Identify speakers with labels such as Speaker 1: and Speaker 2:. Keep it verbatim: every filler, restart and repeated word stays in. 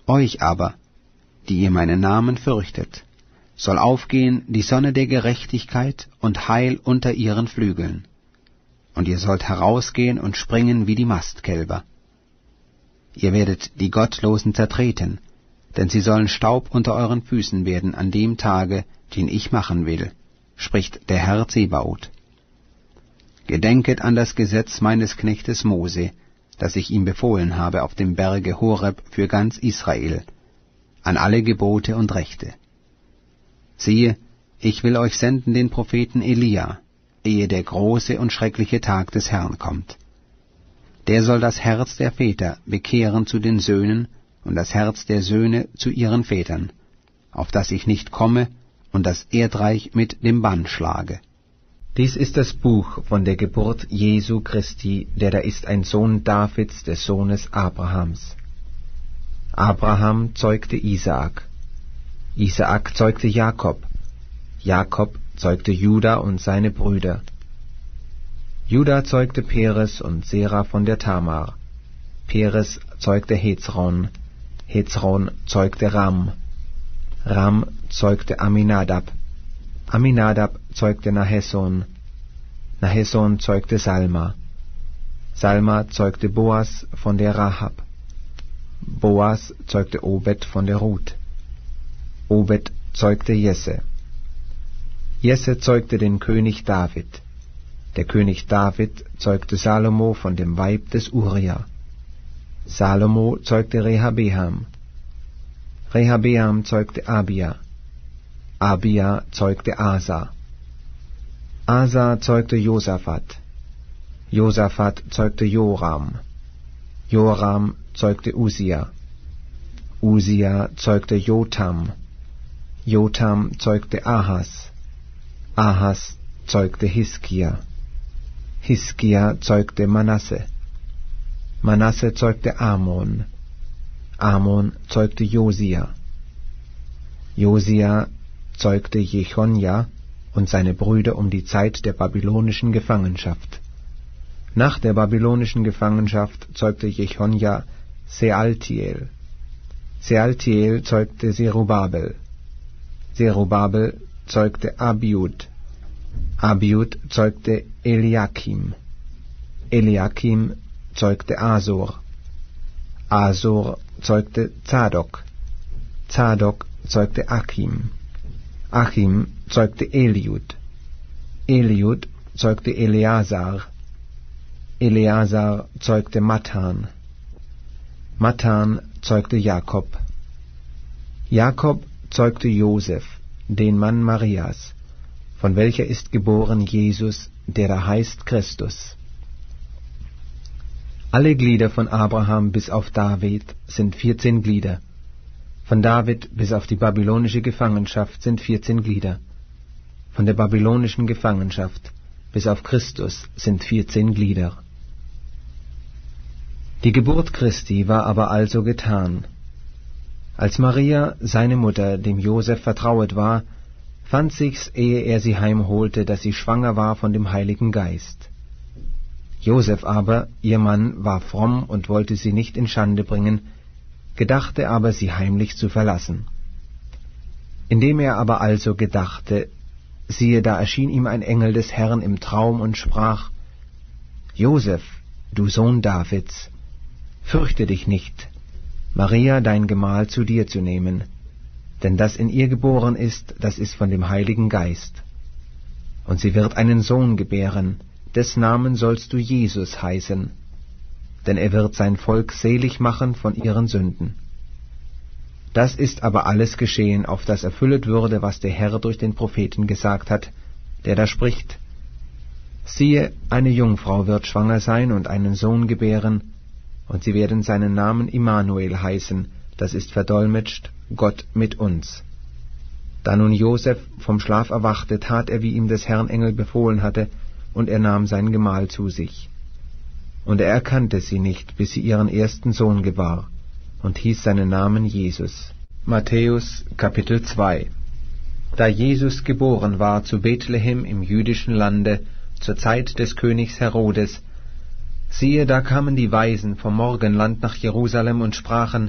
Speaker 1: Euch aber, die ihr meinen Namen fürchtet, soll aufgehen die Sonne der Gerechtigkeit und Heil unter ihren Flügeln. Und ihr sollt herausgehen und springen wie die Mastkälber. Ihr werdet die Gottlosen zertreten, denn sie sollen Staub unter euren Füßen werden an dem Tage, den ich machen will, spricht der Herr Zebaoth. Gedenket an das Gesetz meines Knechtes Mose, das ich ihm befohlen habe auf dem Berge Horeb für ganz Israel, an alle Gebote und Rechte. Siehe, ich will euch senden den Propheten Elia, ehe der große und schreckliche Tag des Herrn kommt. Der soll das Herz der Väter bekehren zu den Söhnen und das Herz der Söhne zu ihren Vätern, auf dass ich nicht komme und das Erdreich mit dem Bann schlage.
Speaker 2: Dies ist das Buch von der Geburt Jesu Christi, der da ist ein Sohn Davids, des Sohnes Abrahams. Abraham zeugte Isaak. Isaak zeugte Jakob. Jakob zeugte Juda und seine Brüder. Juda zeugte Peres und Sera von der Tamar. Peres zeugte Hezron. Hezron zeugte Ram. Ram zeugte Aminadab. Aminadab zeugte Nahesson. Nahesson zeugte Salma. Salma zeugte Boas von der Rahab. Boas zeugte Obed von der Ruth. Obed zeugte Jesse. Jesse zeugte den König David. Der König David zeugte Salomo von dem Weib des Uria. Salomo zeugte Rehabeam. Rehabeam zeugte Abia. Abia zeugte Asa. Asa zeugte Josaphat. Josaphat zeugte Joram. Joram zeugte Usia. Usia zeugte Jotam. Jotam zeugte Ahas. Ahas zeugte Hiskia. Hiskia zeugte Manasse. Manasse zeugte Amon. Amon zeugte Josia. Josia zeugte Jechonja und seine Brüder um die Zeit der babylonischen Gefangenschaft. Nach der babylonischen Gefangenschaft zeugte Jechonja Sealtiel. Sealtiel zeugte Zerubabel. Zerubabel zeugte Abiud. Abiud zeugte Eliakim. Eliakim zeugte Asor. Asor zeugte Zadok. Zadok zeugte Achim. Achim zeugte Eliud. Eliud zeugte Eleazar. Eleazar zeugte Mathan. Mathan zeugte Jakob. Jakob zeugte Josef, den Mann Marias, von welcher ist geboren Jesus, der da heißt Christus. Alle Glieder von Abraham bis auf David sind vierzehn Glieder. Von David bis auf die babylonische Gefangenschaft sind vierzehn Glieder. Von der babylonischen Gefangenschaft bis auf Christus sind vierzehn Glieder. Die Geburt Christi war aber also getan. Als Maria, seine Mutter, dem Josef vertrauet war, fand sich's, ehe er sie heimholte, dass sie schwanger war von dem Heiligen Geist. Josef aber, ihr Mann, war fromm und wollte sie nicht in Schande bringen, gedachte aber, sie heimlich zu verlassen. Indem er aber also gedachte, siehe, da erschien ihm ein Engel des Herrn im Traum und sprach: Josef, du Sohn Davids, fürchte dich nicht, Maria dein Gemahl zu dir zu nehmen, denn das in ihr geboren ist, das ist von dem Heiligen Geist. Und sie wird einen Sohn gebären, des Namen sollst du Jesus heißen, denn er wird sein Volk selig machen von ihren Sünden. Das ist aber alles geschehen, auf das erfüllet würde, was der Herr durch den Propheten gesagt hat, der da spricht: Siehe, eine Jungfrau wird schwanger sein und einen Sohn gebären, und sie werden seinen Namen Immanuel heißen, das ist verdolmetscht, Gott mit uns. Da nun Josef vom Schlaf erwachte, tat er, wie ihm des Herrn Engel befohlen hatte, und er nahm sein Gemahl zu sich. Und er erkannte sie nicht, bis sie ihren ersten Sohn gebar, und hieß seinen Namen Jesus. Matthäus Kapitel zwei. Da Jesus geboren war zu Bethlehem im jüdischen Lande, zur Zeit des Königs Herodes, siehe, da kamen die Weisen vom Morgenland nach Jerusalem und sprachen: